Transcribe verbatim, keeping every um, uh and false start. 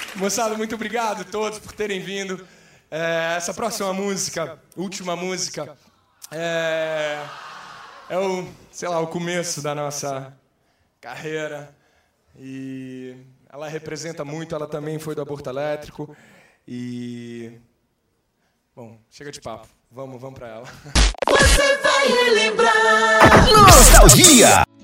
Moçada, muito obrigado a todos por terem vindo. É, essa próxima música, última música, é, é o, sei lá, o começo da nossa carreira. E ela representa muito, ela também foi do aborto elétrico. E... Bom, chega de papo. Vamos, vamos pra ela. Você vai relembrar. Nostalgia!